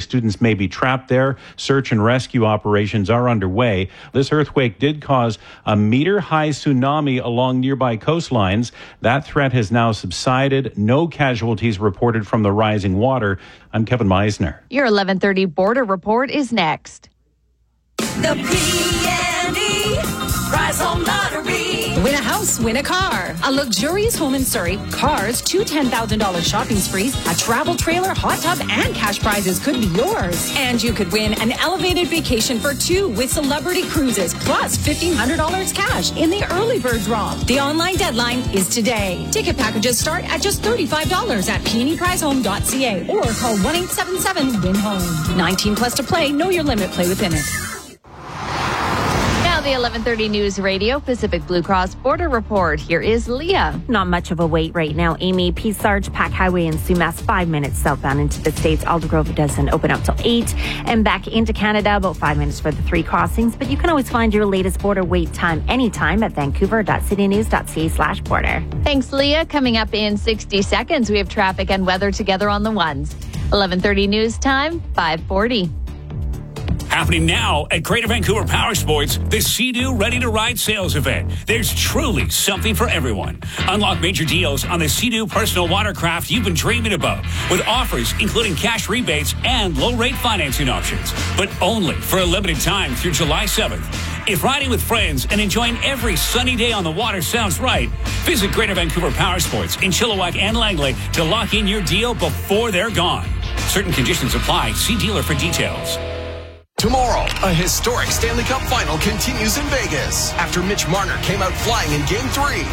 students may be trapped there. Search and rescue operations are underway. This earthquake did cause a meter-high tsunami along nearby coastlines. That threat has now subsided. No casualties reported from the rising water. I'm Kevin Meisner. Your 11:30 border report is next. The PNE Prize Home Lottery. Win a house, win a car. A luxurious home in Surrey, cars, 2 $10,000 shopping sprees, a travel trailer, hot tub, and cash prizes could be yours. And you could win an elevated vacation for 2 with Celebrity Cruises, plus $1,500 cash in the early bird draw. The online deadline is today. Ticket packages start at just $35 at PNEPrizeHome.ca or call 1-877-WIN-HOME. 19 plus to play. Know your limit. Play within it. The 11:30 News Radio Pacific Blue Cross Border Report. Here is Leah. Not much of a wait right now, Amy. Peace Arch, Pack Highway, and Sumas 5 minutes southbound into the States. Aldergrove doesn't open up till 8. And back into Canada, about 5 minutes for the 3 crossings. But you can always find your latest border wait time anytime at vancouver.citynews.ca/border. Thanks, Leah. Coming up in 60 seconds, we have traffic and weather together on the ones. 11:30 news time, 5:40. Happening now at Greater Vancouver Power Sports, the Sea-Doo Ready to Ride sales event. There's truly something for everyone. Unlock major deals on the Sea-Doo personal watercraft you've been dreaming about, with offers including cash rebates and low-rate financing options, but only for a limited time through July 7th. If riding with friends and enjoying every sunny day on the water sounds right, visit Greater Vancouver Power Sports in Chilliwack and Langley to lock in your deal before they're gone. Certain conditions apply. See dealer for details. Tomorrow, a historic Stanley Cup final continues in Vegas after Mitch Marner came out flying in Game 3.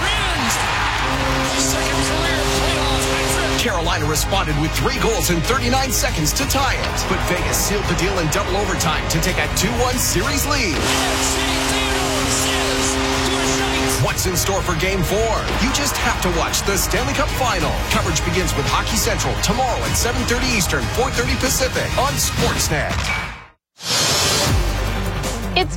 Carolina responded with 3 goals in 39 seconds to tie it, but Vegas sealed the deal in double overtime to take a 2-1 series lead. What's in store for Game 4? You just have to watch the Stanley Cup Final. Coverage begins with Hockey Central tomorrow at 7:30 Eastern, 4:30 Pacific on Sportsnet. It's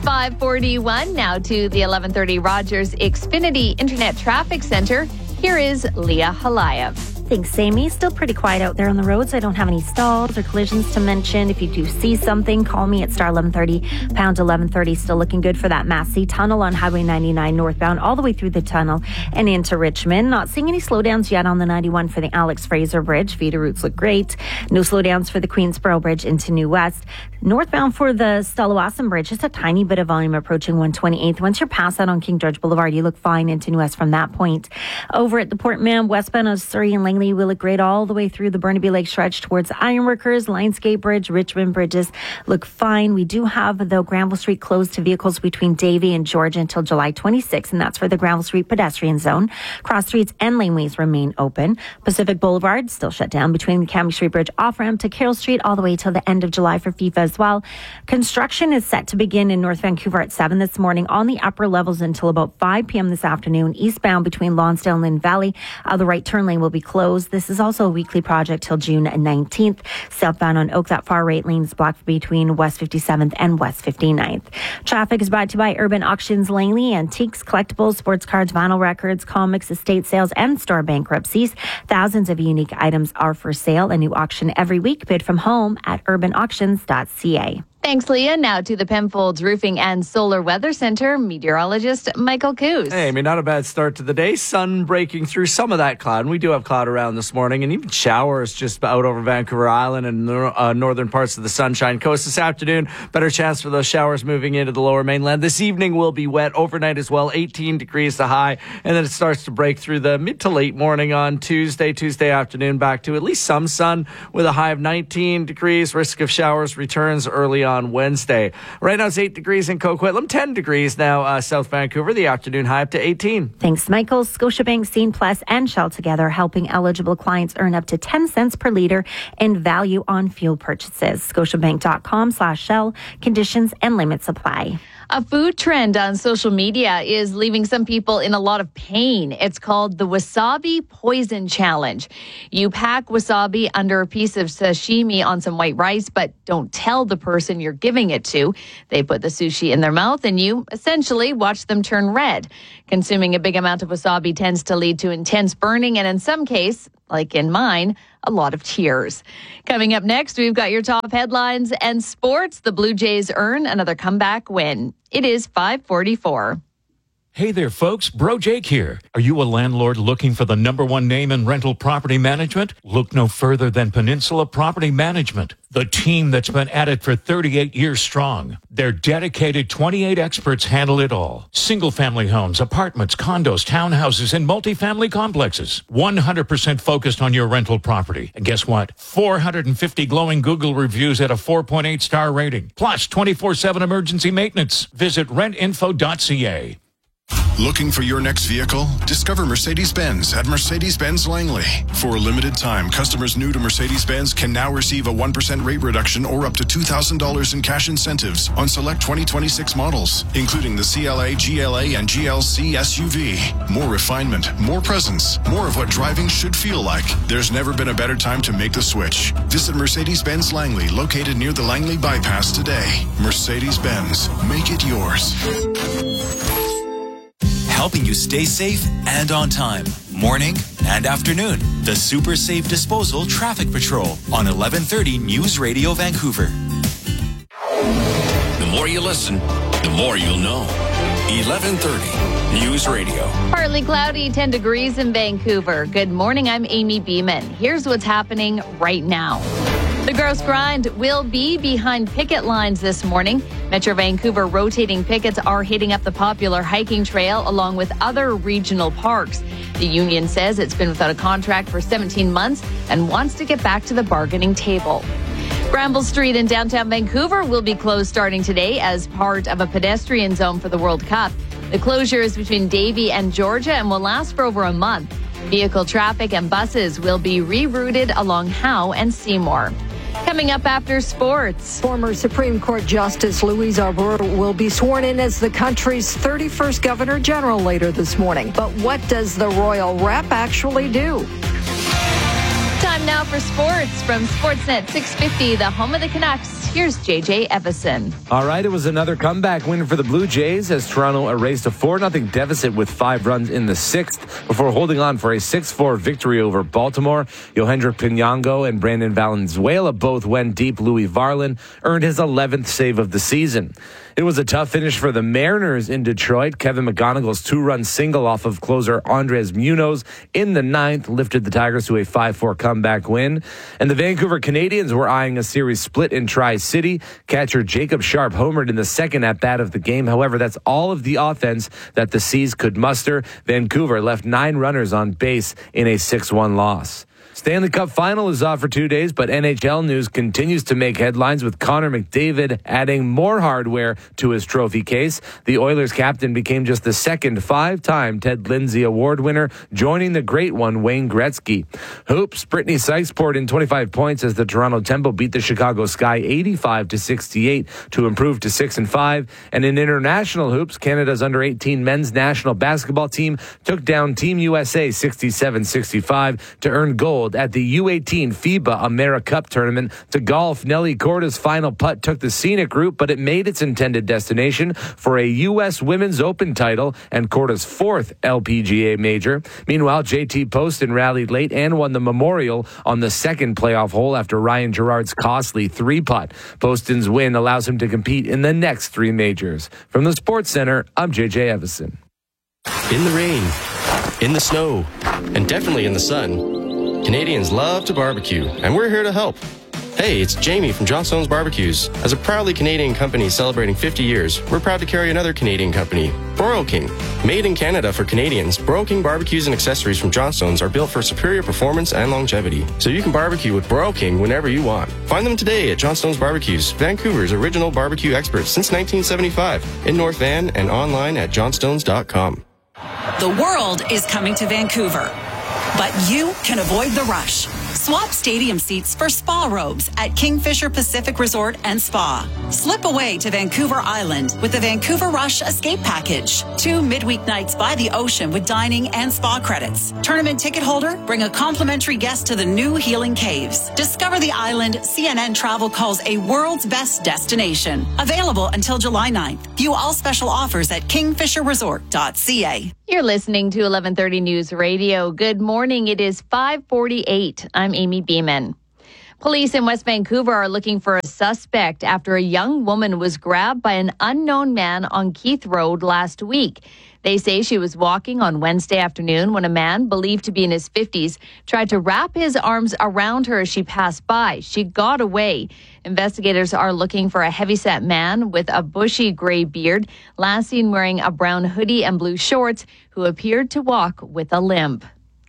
5:41 now to the 11:30 Rogers Xfinity Internet Traffic Center. Here is Leah Halayev. Thanks, Amy. Still pretty quiet out there on the roads. I don't have any stalls or collisions to mention. If you do see something, call me at star 1130, pound 1130. Still looking good for that Massey Tunnel on Highway 99 northbound, all the way through the tunnel and into Richmond. Not seeing any slowdowns yet on the 91 for the Alex Fraser Bridge. Feeder routes look great. No slowdowns for the Queensboro Bridge into New West. Northbound for the Stellawassam Bridge, just a tiny bit of volume approaching 128th. Once you're past that on King George Boulevard, you look fine into New West from that point. Over at the Port Mann, westbound of Surrey and Langley, we look great all the way through the Burnaby Lake stretch towards Ironworkers, Lionsgate Bridge, Richmond bridges look fine. We do have, though, Granville Street closed to vehicles between Davie and Georgia until July 26th, and that's for the Granville Street pedestrian zone. Cross streets and laneways remain open. Pacific Boulevard still shut down between the Cambie Street Bridge off-ramp to Carroll Street all the way till the end of July for FIFA as well. Construction is set to begin in North Vancouver at 7 this morning on the upper levels until about 5 p.m. this afternoon. Eastbound between Lonsdale and Lynn Valley, the right turn lane will be closed. This is also a weekly project till June 19th. Southbound on Oak, that far right lane is blocked between West 57th and West 59th. Traffic is brought to you by Urban Auctions Langley. Antiques, collectibles, sports cards, vinyl records, comics, estate sales, and store bankruptcies. Thousands of unique items are for sale. A new auction every week. Bid from home at urbanauctions.ca. Thanks, Leah. Now to the Penfolds Roofing and Solar Weather Center, meteorologist Michael Coos. Hey, I mean, not a bad start to the day. Sun breaking through some of that cloud. And we do have cloud around this morning, and even showers just out over Vancouver Island and northern parts of the Sunshine Coast this afternoon. Better chance for those showers moving into the lower mainland. This evening will be wet overnight as well. 18 degrees the high, and then it starts to break through the mid to late morning on Tuesday afternoon, back to at least some sun with a high of 19 degrees. Risk of showers returns early on Wednesday. Right now it's 8 degrees in Coquitlam, 10 degrees now South Vancouver. The afternoon high up to 18. Thanks, Michael. Scotiabank, Scene Plus, and Shell together helping eligible clients earn up to 10 cents per litre in value on fuel purchases. Scotiabank.com/Shell. Conditions and limits apply. A food trend on social media is leaving some people in a lot of pain. It's called the Wasabi Poison Challenge. You pack wasabi under a piece of sashimi on some white rice, but don't tell the person you're giving it to. They put the sushi in their mouth and you essentially watch them turn red. Consuming a big amount of wasabi tends to lead to intense burning and in some cases, like in mine, a lot of tears. Coming up next, we've got your top headlines and sports. The Blue Jays earn another comeback win. It is 5:44. Hey there, folks. Bro Jake here. Are you a landlord looking for the #1 name in rental property management? Look no further than Peninsula Property Management, the team that's been at it for 38 years strong. Their dedicated 28 experts handle it all. Single-family homes, apartments, condos, townhouses, and multifamily complexes. 100% focused on your rental property. And guess what? 450 glowing Google reviews at a 4.8 star rating. Plus 24/7 emergency maintenance. Visit rentinfo.ca. Looking for your next vehicle? Discover Mercedes-Benz at Mercedes-Benz Langley. For a limited time, customers new to Mercedes-Benz can now receive a 1% rate reduction or up to $2,000 in cash incentives on select 2026 models, including the CLA, GLA, and GLC SUV. More refinement, more presence, more of what driving should feel like. There's never been a better time to make the switch. Visit Mercedes-Benz Langley, located near the Langley Bypass today. Mercedes-Benz, make it yours. Helping you stay safe and on time. Morning and afternoon. The Super Safe Disposal Traffic Patrol on 1130 News Radio Vancouver. The more you listen, the more you'll know. 1130 News Radio. Partly cloudy, 10 degrees in Vancouver. Good morning, I'm Amy Beeman. Here's what's happening right now. The Gross Grind will be behind picket lines this morning. Metro Vancouver rotating pickets are hitting up the popular hiking trail along with other regional parks. The union says it's been without a contract for 17 months and wants to get back to the bargaining table. Bramble Street in downtown Vancouver will be closed starting today as part of a pedestrian zone for the World Cup. The closure is between Davie and Georgia and will last for over a month. Vehicle traffic and buses will be rerouted along Howe and Seymour. Coming up after sports. Former Supreme Court Justice Louise Arbour will be sworn in as the country's 31st Governor General later this morning. But what does the royal rep actually do? Time now for sports from Sportsnet 650, the home of the Canucks. Here's JJ Evison. All right, it was another comeback win for the Blue Jays as Toronto erased a 4-0 deficit with 5 runs in the 6th before holding on for a 6-4 victory over Baltimore. Yohendrick Pinango and Brandon Valenzuela both went deep. Louis Varland earned his 11th save of the season. It was a tough finish for the Mariners in Detroit. Kevin McGonigal's 2-run single off of closer Andres Munoz in the 9th lifted the Tigers to a 5-4 comeback win. And the Vancouver Canadians were eyeing a series split in Tri-City. Catcher Jacob Sharp homered in the second at-bat of the game. However, that's all of the offense that the Seas could muster. Vancouver left 9 runners on base in a 6-1 loss. Stanley Cup Final is off for 2 days, but NHL news continues to make headlines with Connor McDavid adding more hardware to his trophy case. The Oilers captain became just the second 5-time Ted Lindsay Award winner, joining the great one, Wayne Gretzky. Hoops, Brittany Sykes poured in 25 points as the Toronto Tempo beat the Chicago Sky 85-68 to improve to 6-5. And in international hoops, Canada's under-18 men's national basketball team took down Team USA 67-65 to earn gold at the U18 FIBA AmeriCup tournament. To golf, Nelly Korda's final putt took the scenic route, but it made its intended destination for a U.S. Women's Open title and Korda's 4th LPGA major. Meanwhile, JT Poston rallied late and won the Memorial on the second playoff hole after Ryan Gerard's costly 3-putt. Poston's win allows him to compete in the next 3 majors. From the Sports Center, I'm JJ Evison. In the rain, in the snow, and definitely in the sun, Canadians love to barbecue, and we're here to help. Hey, it's Jamie from Johnstone's Barbecues. As a proudly Canadian company celebrating 50 years, we're proud to carry another Canadian company, Broil King. Made in Canada for Canadians, Broil King barbecues and accessories from Johnstone's are built for superior performance and longevity, so you can barbecue with Broil King whenever you want. Find them today at Johnstone's Barbecues, Vancouver's original barbecue experts since 1975, in North Van and online at johnstones.com. The world is coming to Vancouver, but you can avoid the rush. Swap stadium seats for spa robes at Kingfisher Pacific Resort and Spa. Slip away to Vancouver Island with the Vancouver Rush Escape Package. 2 midweek nights by the ocean with dining and spa credits. Tournament ticket holder, bring a complimentary guest to the new Healing Caves. Discover the island CNN Travel calls a world's best destination. Available until July 9th. View all special offers at kingfisherresort.ca. You're listening to 1130 News Radio. Good morning. It is 5:48. I'm Amy Beeman. Police in West Vancouver are looking for a suspect after a young woman was grabbed by an unknown man on Keith Road last week. They say she was walking on Wednesday afternoon when a man, believed to be in his 50s, tried to wrap his arms around her as she passed by. She got away. Investigators are looking for a heavyset man with a bushy gray beard, last seen wearing a brown hoodie and blue shorts, who appeared to walk with a limp.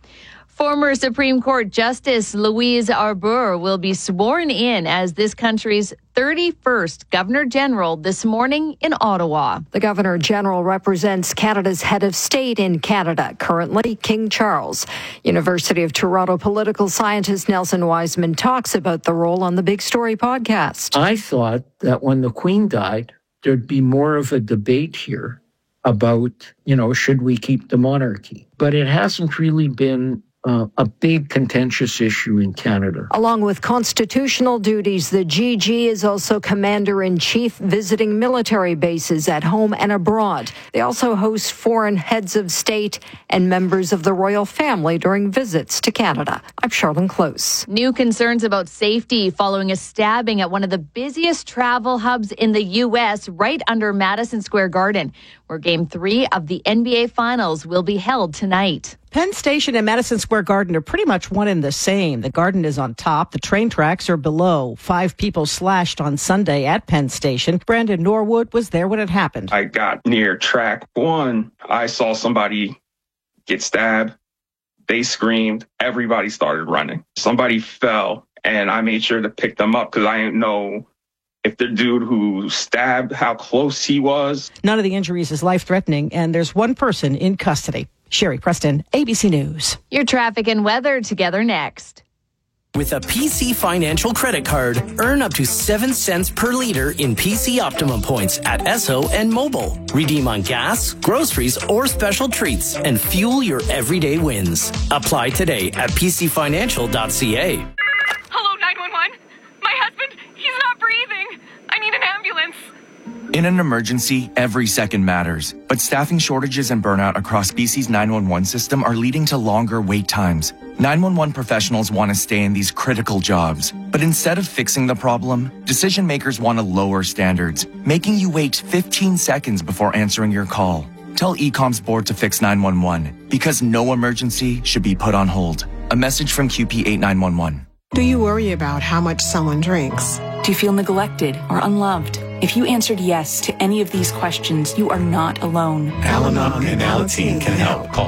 Former Supreme Court Justice Louise Arbour will be sworn in as this country's 31st Governor General this morning in Ottawa. The Governor General represents Canada's head of state in Canada, currently King Charles. University of Toronto political scientist Nelson Wiseman talks about the role on the Big Story podcast. I thought that when the Queen died, there'd be more of a debate here about, should we keep the monarchy? But it hasn't really been a big contentious issue in Canada. Along with constitutional duties, the GG is also commander-in-chief visiting military bases at home and abroad. They also host foreign heads of state and members of the royal family during visits to Canada. I'm Charlene Close. New concerns about safety following a stabbing at one of the busiest travel hubs in the U.S. right under Madison Square Garden, where Game 3 of the NBA Finals will be held tonight. Penn Station and Madison Square Garden are pretty much one and the same. The Garden is on top. The train tracks are below. 5 people slashed on Sunday at Penn Station. Brandon Norwood was there when it happened. I got near track 1. I saw somebody get stabbed. They screamed. Everybody started running. Somebody fell, and I made sure to pick them up because I didn't know if the dude who stabbed, how close he was. None of the injuries is life-threatening, and there's one person in custody. Sherry Preston, ABC News. Your traffic and weather together next. With a PC Financial credit card, earn up to 7 cents per liter in PC Optimum points at Esso and Mobile. Redeem on gas, groceries, or special treats and fuel your everyday wins. Apply today at pcfinancial.ca. Hello, 911. My husband, he's not breathing. I need an ambulance. In an emergency, every second matters. But staffing shortages and burnout across BC's 911 system are leading to longer wait times. 911 professionals want to stay in these critical jobs. But instead of fixing the problem, decision makers want to lower standards, making you wait 15 seconds before answering your call. Tell ECOM's board to fix 911, because no emergency should be put on hold. A message from QP 8911. Do you worry about how much someone drinks? Do you feel neglected or unloved? If you answered yes to any of these questions, you are not alone. Al-Anon and Alateen can help. Call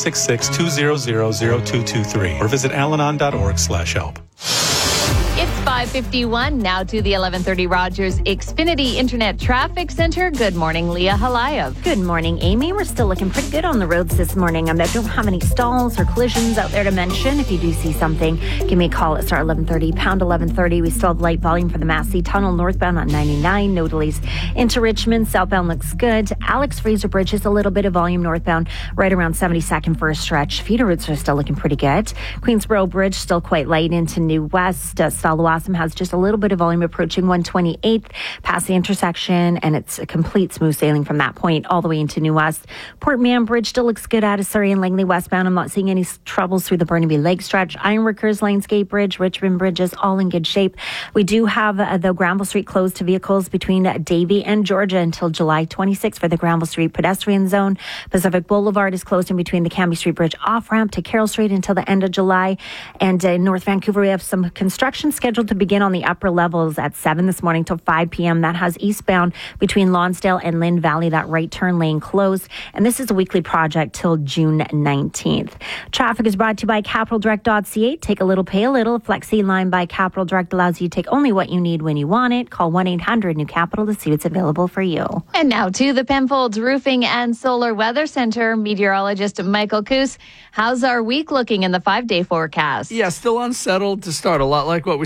1-866-200-0223 or visit alanon.org/help. It's 5:51 now to the 1130 Rogers Xfinity Internet Traffic Center. Good morning, Leah Halayev. Good morning, Amy. We're still looking pretty good on the roads this morning. I don't have any stalls or collisions out there to mention. If you do see something, give me a call at star 1130, pound 1130. We still have light volume for the Massey Tunnel northbound on 99. No delays into Richmond. Southbound looks good. Alex Fraser Bridge is a little bit of volume northbound right around 72nd for a stretch. Feeder routes are still looking pretty good. Queensboro Bridge still quite light into New West. Stallawasam has just a little bit of volume approaching 128th past the intersection, and it's a complete smooth sailing from that point all the way into New West. Port Mann Bridge still looks good out of Surrey and Langley westbound. I'm not seeing any troubles through the Burnaby Lake stretch. Ironworkers, Lanesgate Bridge, Richmond Bridges, all in good shape. We do have the Granville Street closed to vehicles between Davie and Georgia until July 26th for the Granville Street pedestrian zone. Pacific Boulevard is closed in between the Cambie Street Bridge off-ramp to Carroll Street until the end of July. And in North Vancouver, we have some construction scheduled to begin on the upper levels at 7 this morning till 5 p.m. That has eastbound between Lonsdale and Lynn Valley, that right turn lane closed. And this is a weekly project till June 19th. Traffic is brought to you by CapitalDirect.ca. Take a little, pay a little. Flexi line by Capital Direct allows you to take only what you need when you want it. Call 1-800-NEW-CAPITAL to see what's available for you. And now to the Penfolds Roofing and Solar Weather Center. Meteorologist Michael Coos. How's our week looking in the 5-day forecast? Yeah, still unsettled to start. A lot like what we saw on the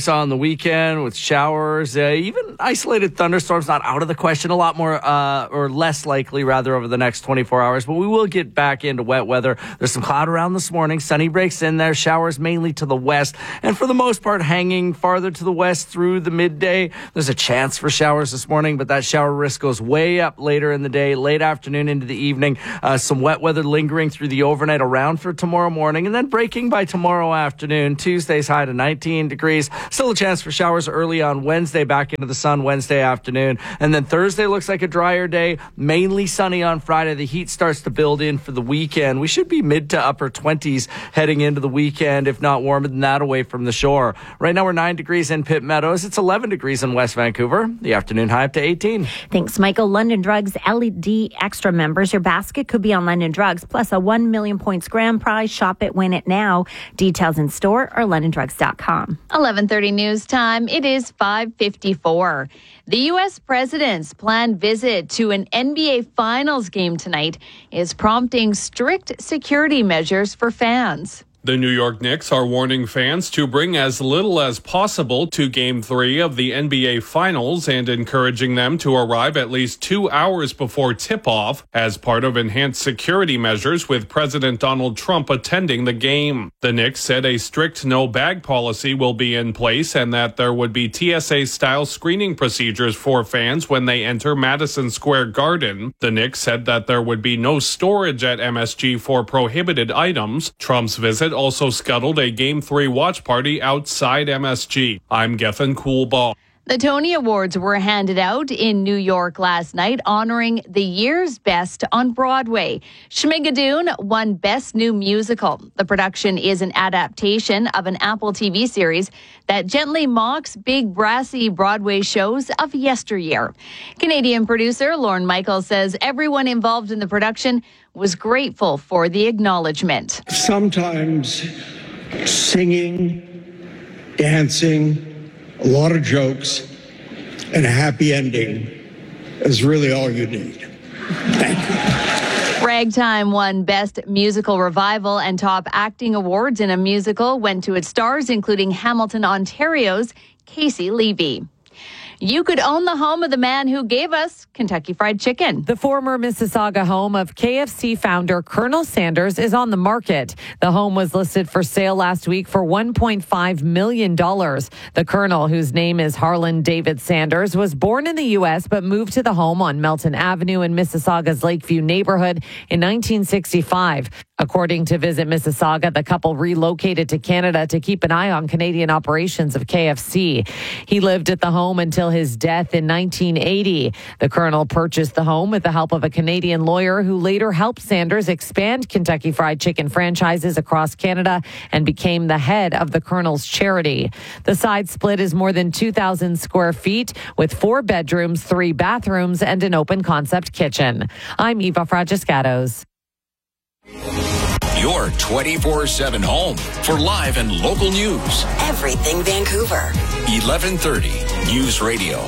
weekend with showers, even isolated thunderstorms not out of the question. A lot more or less likely, rather, over the next 24 hours. But we will get back into wet weather. There's some cloud around this morning. Sunny breaks in there. Showers mainly to the west. And for the most part, hanging farther to the west through the midday. There's a chance for showers this morning, but that shower risk goes way up later in the day, late afternoon into the evening. Some wet weather lingering through the overnight around for tomorrow morning, and then breaking by tomorrow afternoon. Tuesday's high to 19 degrees. Still a chance for showers early on Wednesday, back into the sun Wednesday afternoon. And then Thursday looks like a drier day, mainly sunny on Friday. The heat starts to build in for the weekend. We should be mid to upper 20s heading into the weekend, if not warmer than that away from the shore. Right now we're 9 degrees in Pitt Meadows. It's 11 degrees in West Vancouver. The afternoon high up to 18. Thanks, Michael. London Drugs LED Extra members. Your basket could be on London Drugs, plus a 1 million points grand prize. Shop it, win it now. Details in store or londondrugs.com. 11:30 news time. It is 5:54. The U.S. president's planned visit to an NBA Finals game tonight is prompting strict security measures for fans. The New York Knicks are warning fans to bring as little as possible to Game 3 of the NBA Finals and encouraging them to arrive at least 2 hours before tip-off as part of enhanced security measures with President Donald Trump attending the game. The Knicks said a strict no-bag policy will be in place and that there would be TSA-style screening procedures for fans when they enter Madison Square Garden. The Knicks said that there would be no storage at MSG for prohibited items. Trump's visit also scuttled a Game 3 watch party outside MSG. I'm Gethin Coolbaugh. The Tony Awards were handed out in New York last night, honoring the year's best on Broadway. Schmigadoon won Best New Musical. The production is an adaptation of an Apple TV series that gently mocks big brassy Broadway shows of yesteryear. Canadian producer Lorne Michaels says everyone involved in the production was grateful for the acknowledgement. Sometimes singing, dancing, a lot of jokes, and a happy ending is really all you need. Thank you. Ragtime won Best Musical Revival, and top acting awards in a musical went to its stars, including Hamilton, Ontario's Casey Levy. You could own the home of the man who gave us Kentucky Fried Chicken. The former Mississauga home of KFC founder Colonel Sanders is on the market. The home was listed for sale last week for $1.5 million. The Colonel, whose name is Harlan David Sanders, was born in the U.S. but moved to the home on Melton Avenue in Mississauga's Lakeview neighborhood in 1965. According to Visit Mississauga, the couple relocated to Canada to keep an eye on Canadian operations of KFC. He lived at the home until his death in 1980. The Colonel purchased the home with the help of a Canadian lawyer who later helped Sanders expand Kentucky Fried Chicken franchises across Canada and became the head of the Colonel's charity. The side split is more than 2,000 square feet with 4 bedrooms, 3 bathrooms, and an open concept kitchen. I'm Eva Fragiscatos. Your 24/7 home for live and local news. Everything Vancouver. 1130 News Radio.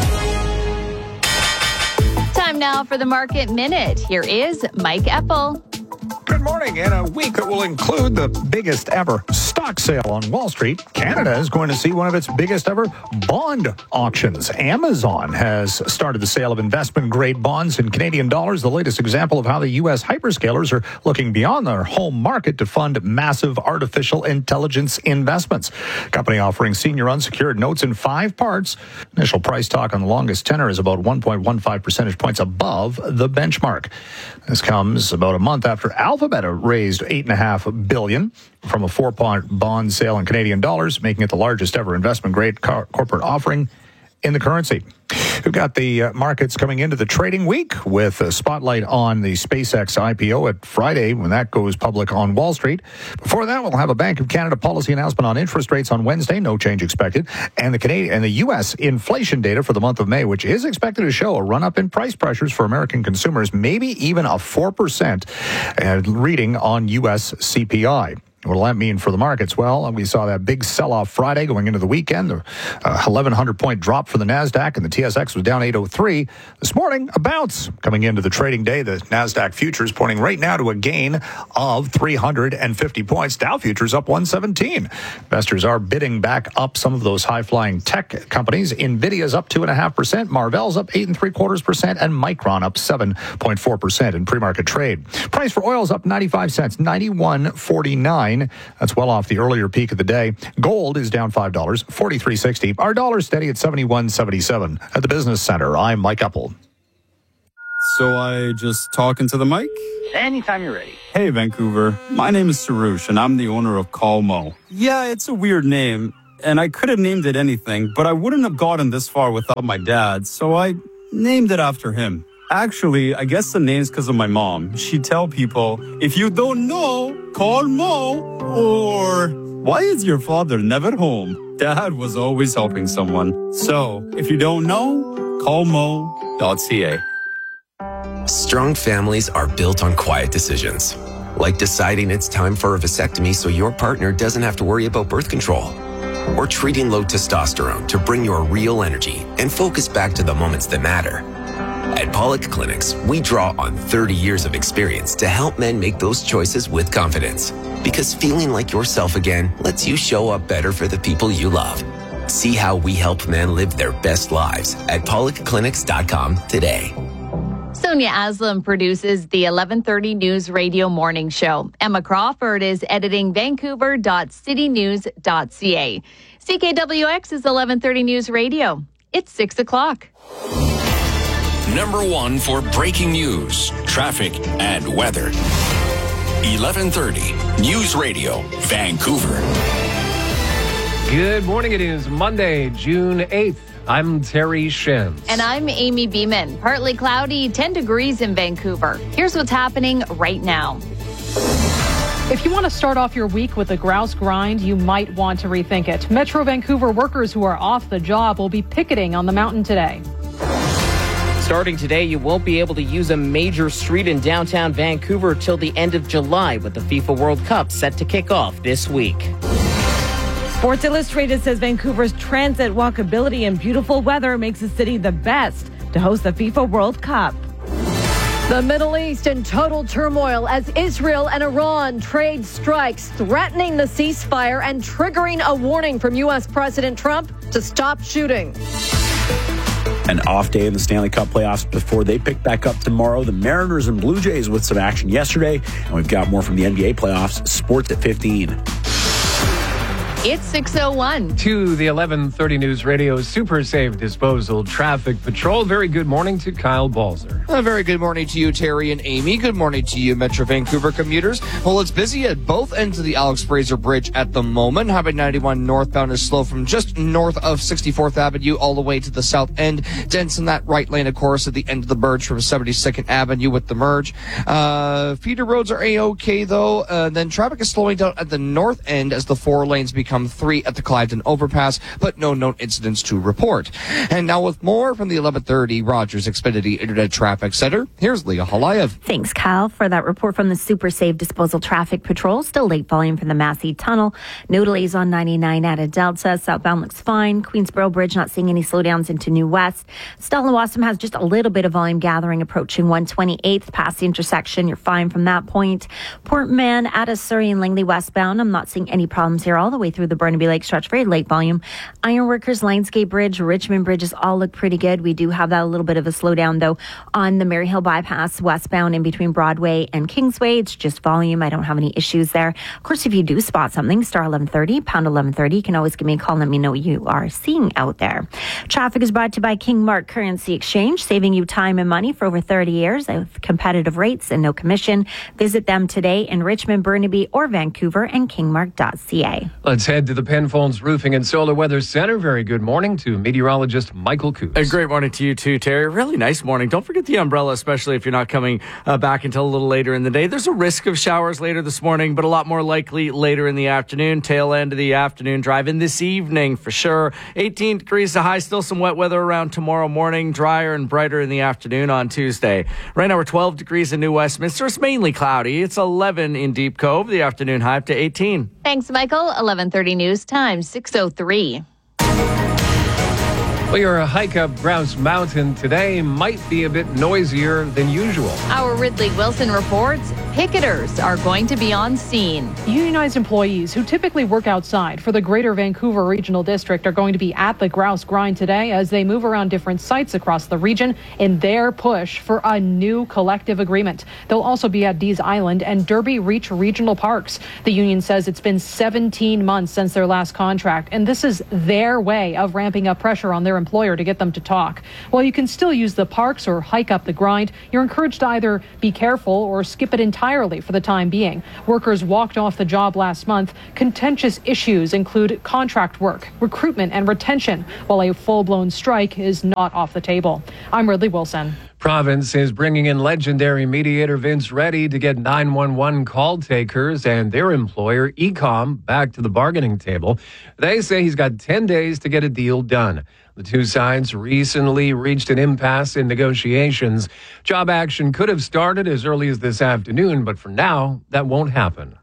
Time now for the Market Minute. Here is Mike Eppel. Good morning. In a week that will include the biggest ever stock sale on Wall Street, Canada is going to see one of its biggest ever bond auctions. Amazon has started the sale of investment-grade bonds in Canadian dollars, the latest example of how the U.S. hyperscalers are looking beyond their home market to fund massive artificial intelligence investments. Company offering senior unsecured notes in 5 parts. Initial price talk on the longest tenor is about 1.15 percentage points above the benchmark. This comes about a month after Alphabet raised $8.5 billion from a 4-part bond sale in Canadian dollars, making it the largest ever investment-grade corporate offering in the currency. We've got the markets coming into the trading week with a spotlight on the SpaceX IPO at Friday when that goes public on Wall Street. Before that, we'll have a Bank of Canada policy announcement on interest rates on Wednesday, no change expected, and the U.S. inflation data for the month of May, which is expected to show a run-up in price pressures for American consumers, maybe even a 4% reading on U.S. CPI. What will that mean for the markets? Well, we saw that big sell-off Friday going into the weekend. The 1,100-point drop for the NASDAQ, and the TSX was down 803. This morning, a bounce. Coming into the trading day, the NASDAQ futures pointing right now to a gain of 350 points. Dow futures up 117. Investors are bidding back up some of those high-flying tech companies. NVIDIA's up 2.5%, Marvell's up 8.75%, and Micron up 7.4% in pre-market trade. Price for oil is up 95 cents, 91.49. That's well off the earlier peak of the day. Gold is down $5, 43.60. Our dollar steady at 71.77. At the Business Center, I'm Mike Uppel. So I just talk into the mic? Anytime you're ready. Hey, Vancouver. My name is Sarush, and I'm the owner of Call Mo. Yeah, it's a weird name, and I could have named it anything, but I wouldn't have gotten this far without my dad, so I named it after him. Actually, I guess the name's because of my mom. She'd tell people, if you don't know, call Mo. Or, why is your father never home? Dad was always helping someone. So, if you don't know, call mo.ca. Strong families are built on quiet decisions. Like deciding it's time for a vasectomy so your partner doesn't have to worry about birth control. Or treating low testosterone to bring your real energy and focus back to the moments that matter. At Pollock Clinics, we draw on 30 years of experience to help men make those choices with confidence. Because feeling like yourself again lets you show up better for the people you love. See how we help men live their best lives at PollockClinics.com today. Sonia Aslam produces the 11:30 News Radio Morning Show. Emma Crawford is editing Vancouver.citynews.ca. CKWX is 11:30 News Radio. It's 6 o'clock. Number one for breaking news, traffic, and weather. 11:30 News Radio, Vancouver. Good morning. It is Monday, June 8th. I'm Terry Shins. And I'm Amy Beeman. Partly cloudy, 10 degrees in Vancouver. Here's what's happening right now. If you want to start off your week with a grouse grind, you might want to rethink it. Metro Vancouver workers who are off the job will be picketing on the mountain today. Starting today, you won't be able to use a major street in downtown Vancouver till the end of July, with the FIFA World Cup set to kick off this week. Sports Illustrated says Vancouver's transit, walkability, and beautiful weather makes the city the best to host the FIFA World Cup. The Middle East in total turmoil as Israel and Iran trade strikes, threatening the ceasefire and triggering a warning from U.S. President Trump to stop shooting. An off day in the Stanley Cup playoffs before they pick back up tomorrow. The Mariners and Blue Jays with some action yesterday. And we've got more from the NBA playoffs. Sports at 15. It's 6:01. To the 11:30 News Radio Super Safe Disposal Traffic Patrol. Very good morning to Kyle Balzer. A very good morning to you, Terry and Amy. Good morning to you, Metro Vancouver commuters. Well, it's busy at both ends of the Alex Fraser Bridge at the moment. Highway 91 northbound is slow from just north of 64th Avenue all the way to the south end. Dense in that right lane, of course, at the end of the merge from 72nd Avenue with the merge. Feeder roads are A-OK, though. Then traffic is slowing down at the north end as the 4 lanes become 3 at the Cliveden overpass, but no known incidents to report. And now with more from the 11:30 Rogers Xfinity Internet Traffic Center, here's Leah Halayev. Thanks, Kyle, for that report from the Super Safe Disposal Traffic Patrol. Still late volume from the Massey Tunnel. No delays on 99 out of Delta. Southbound looks fine. Queensboro Bridge not seeing any slowdowns into New West. Stalin-Wassam has just a little bit of volume gathering approaching 128th past the intersection. You're fine from that point. Port Mann, out of Surrey and Langley westbound. I'm not seeing any problems here all the way through the Burnaby Lake stretch. Very late volume. Ironworkers, Lionsgate Bridge, Richmond Bridges all look pretty good. We do have that a little bit of a slowdown, though, on the Maryhill bypass westbound in between Broadway and Kingsway. It's just volume. I don't have any issues there. Of course, if you do spot something, star 1130, pound 1130. You can always give me a call and let me know what you are seeing out there. Traffic is brought to you by King Mark Currency Exchange, saving you time and money for over 30 years with competitive rates and no commission. Visit them today in Richmond, Burnaby, or Vancouver and kingmark.ca. Let's head head to the Penfolds Roofing and Solar Weather Center. Very good morning to meteorologist Michael Coos. A great morning to you too, Terry. Really nice morning. Don't forget the umbrella, especially if you're not coming back until a little later in the day. There's a risk of showers later this morning, but a lot more likely later in the afternoon, tail end of the afternoon drive in this evening for sure. 18 degrees to high, still some wet weather around tomorrow morning, drier and brighter in the afternoon on Tuesday. Right now we're 12 degrees in New Westminster. It's mainly cloudy. It's 11 in Deep Cove, the afternoon high up to 18. Thanks, Michael. 11:30 news time, 6:03. Well, your hike up Grouse Mountain today might be a bit noisier than usual. Our Ridley Wilson reports picketers are going to be on scene. Unionized employees who typically work outside for the Greater Vancouver Regional District are going to be at the Grouse Grind today as they move around different sites across the region in their push for a new collective agreement. They'll also be at Dees Island and Derby Reach Regional Parks. The union says it's been 17 months since their last contract, and this is their way of ramping up pressure on their employer to get them to talk. While you can still use the parks or hike up the grind, you're encouraged to either be careful or skip it entirely for the time being. Workers walked off the job last month. Contentious issues include contract work, recruitment, and retention, while a full-blown strike is not off the table. I'm Ridley Wilson. Province is bringing in legendary mediator Vince Reddy to get 911 call takers and their employer, Ecom, back to the bargaining table. They say he's got 10 days to get a deal done. The two sides recently reached an impasse in negotiations. Job action could have started as early as this afternoon, but for now, that won't happen.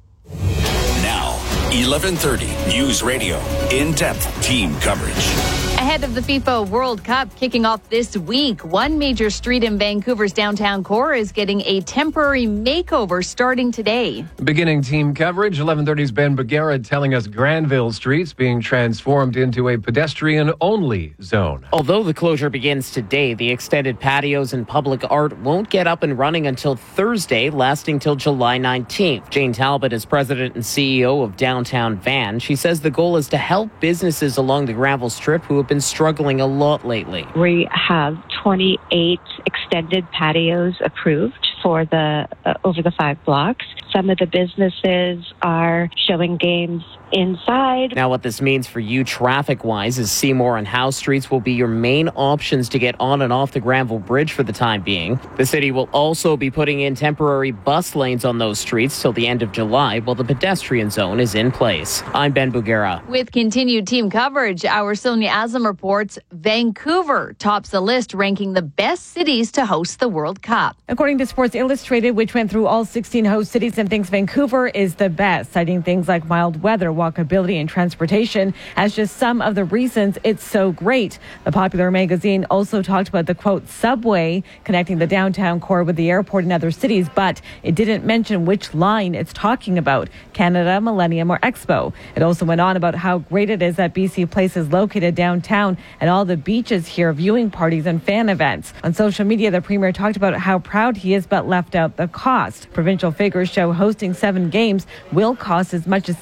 Now, 11:30 News Radio. In-depth team coverage. Ahead of the FIFA World Cup kicking off this week, one major street in Vancouver's downtown core is getting a temporary makeover starting today. Beginning team coverage, 11:30's Ben Bagera telling us Granville Street's being transformed into a pedestrian-only zone. Although the closure begins today, the extended patios and public art won't get up and running until Thursday, lasting till July 19th. Jane Talbot is president and CEO of Downtown Van. She says the goal is to help businesses along the Granville Strip who have been struggling a lot lately. We have 28 extended patios approved for the over the 5 blocks. Some of the businesses are showing games inside. Now, what this means for you traffic-wise is Seymour and Howe Streets will be your main options to get on and off the Granville Bridge for the time being. The city will also be putting in temporary bus lanes on those streets till the end of July while the pedestrian zone is in place. I'm Ben Bugera. With continued team coverage, our Sonia Aslam reports Vancouver tops the list ranking the best cities to host the World Cup. According to Sports Illustrated, which went through all 16 host cities and thinks Vancouver is the best, citing things like mild weather, walkability, and transportation as just some of the reasons it's so great. The Popular magazine also talked about the, quote, subway connecting the downtown core with the airport and other cities, but it didn't mention which line it's talking about, Canada, Millennium, or Expo. It also went on about how great it is that BC Place is located downtown and all the beaches here, viewing parties and fan events. On social media, the Premier talked about how proud he is, but left out the cost. Provincial figures show hosting 7 games will cost as much as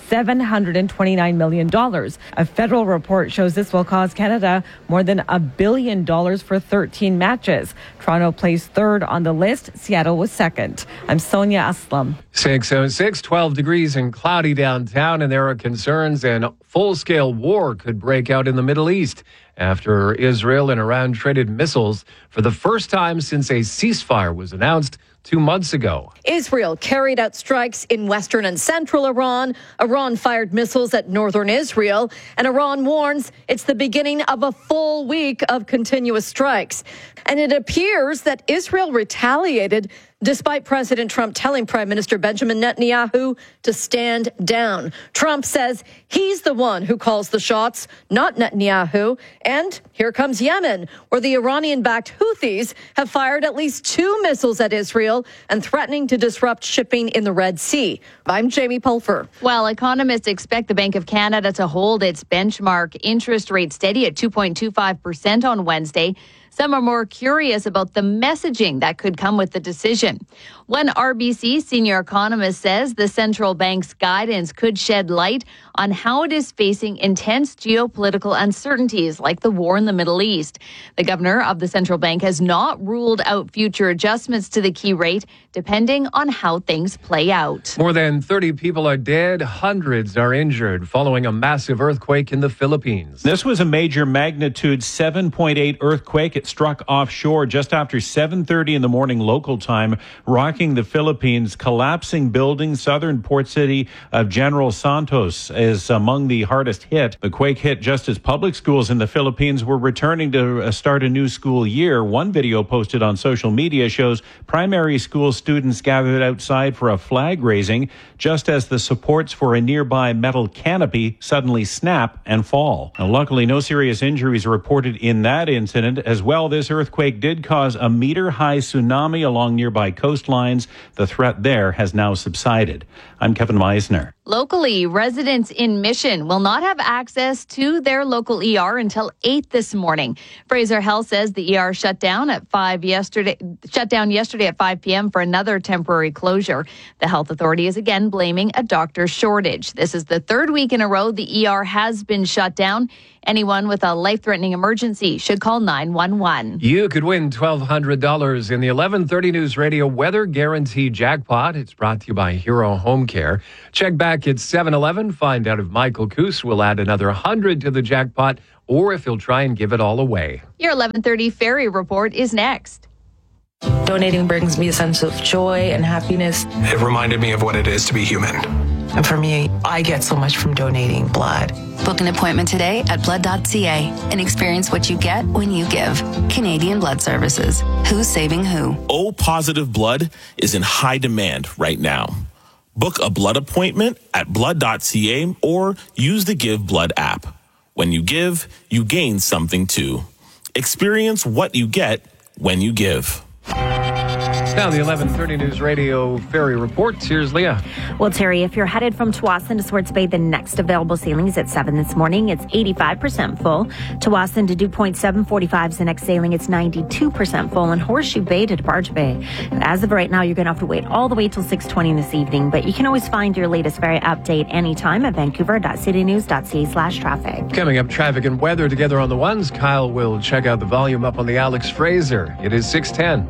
$729 million. A federal report shows this will cost Canada more than $1 billion for 13 matches. Toronto placed 3rd on the list. Seattle was 2nd. I'm Sonia Aslam. 6:06, 12 degrees and cloudy downtown, and there are concerns and full-scale war could break out in the Middle East after Israel and Iran traded missiles for the first time since a ceasefire was announced 2 months ago. Israel carried out strikes in western and central Iran. Iran fired missiles at northern Israel, and Iran warns it's the beginning of a full week of continuous strikes. And it appears that Israel retaliated despite President Trump telling Prime Minister Benjamin Netanyahu to stand down. Trump says he's the one who calls the shots, not Netanyahu. And here comes Yemen, where the Iranian-backed Houthis have fired at least 2 missiles at Israel and threatening to disrupt shipping in the Red Sea. I'm Jamie Pulfer. Well, economists expect the Bank of Canada to hold its benchmark interest rate steady at 2.25% on Wednesday. Some are more curious about the messaging that could come with the decision. One RBC senior economist says the central bank's guidance could shed light on how it is facing intense geopolitical uncertainties like the war in the Middle East. The governor of the central bank has not ruled out future adjustments to the key rate, depending on how things play out. More than 30 people are dead, hundreds are injured following a massive earthquake in the Philippines. This was a major magnitude 7.8 earthquake. It struck offshore just after 7:30 in the morning local time, rocking the Philippines. Collapsing buildings. Southern port city of General Santos is among the hardest hit. The quake hit just as public schools in the Philippines were returning to start a new school year. One video posted on social media shows primary school students gathered outside for a flag raising just as the supports for a nearby metal canopy suddenly snap and fall. Now, luckily, no serious injuries reported in that incident. As well, this earthquake did cause a meter-high tsunami along nearby coastlines. The threat there has now subsided. I'm Kevin Meisner. Locally, residents in Mission will not have access to their local ER until 8 this morning. Fraser Health says the ER shut down yesterday at 5 p.m. for another temporary closure. The health authority is again blaming a doctor shortage. This is the third week in a row the ER has been shut down. Anyone with a life-threatening emergency should call 911. You could win $1,200 in the 11:30 News Radio Weather Guarantee Jackpot. It's brought to you by Hero Home Care. Check back at 7-Eleven. Find out if Michael Coos will add another 100 to the jackpot or if he'll try and give it all away. Your 11:30 Ferry Report is next. Donating brings me a sense of joy and happiness. It reminded me of what it is to be human. And for me, I get so much from donating blood. Book an appointment today at blood.ca and experience what you get when you give. Canadian Blood Services. Who's saving who? O-positive blood is in high demand right now. Book a blood appointment at blood.ca or use the Give Blood app. When you give, you gain something too. Experience what you get when you give. It's now the 11:30 News Radio Ferry Report. Here's Leah. Well, Terry, if you're headed from Tsawwassen to Swartz Bay, the next available sailing is at 7 this morning. It's 85% full. Tsawwassen to Dew Point 7:45 is the next sailing. It's 92% full. And Horseshoe Bay to DeBarge Bay. As of right now, you're going to have to wait all the way till 6:20 this evening. But you can always find your latest ferry update anytime at vancouver.citynews.ca/traffic. Coming up, traffic and weather together on the ones. Kyle will check out the volume up on the Alex Fraser. It is 6:10.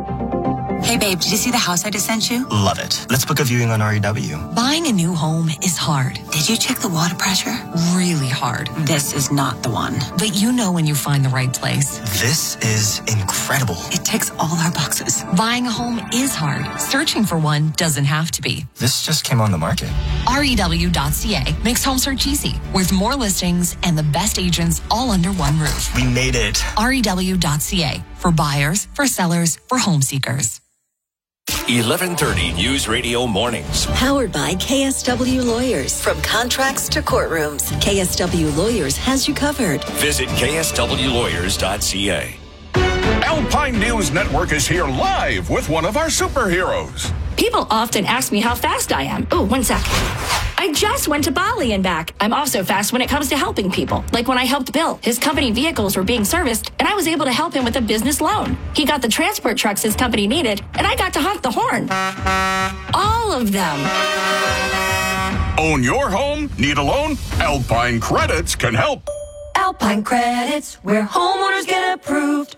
Hey babe, did you see the house I just sent you? Love it. Let's book a viewing on REW. Buying a new home is hard. Did you check the water pressure? Really hard. This is not the one. But you know when you find the right place. This is incredible. It ticks all our boxes. Buying a home is hard. Searching for one doesn't have to be. This just came on the market. REW.ca makes home search easy, with more listings and the best agents all under one roof. We made it. REW.ca, for buyers, for sellers, for home seekers. 11:30 News Radio Mornings. Powered by KSW Lawyers. From contracts to courtrooms, KSW Lawyers has you covered. Visit kswlawyers.ca. Alpine News Network is here live with one of our superheroes. People often ask me how fast I am. Oh, 1 sec. I just went to Bali and back. I'm also fast when it comes to helping people. Like when I helped Bill. His company vehicles were being serviced, and I was able to help him with a business loan. He got the transport trucks his company needed, and I got to honk the horn. All of them. Own your home? Need a loan? Alpine Credits can help. Alpine Credits, where homeowners get approved.